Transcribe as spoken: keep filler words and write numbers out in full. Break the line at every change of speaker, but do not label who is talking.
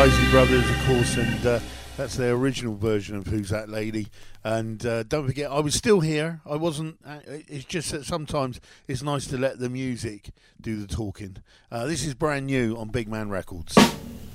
Isley Brothers, of course, and uh, that's their original version of Who's That Lady. And uh, don't forget, I was still here. I wasn't. Uh, it's just that sometimes it's nice to let the music do the talking. Uh, this is brand new on Big Man Records.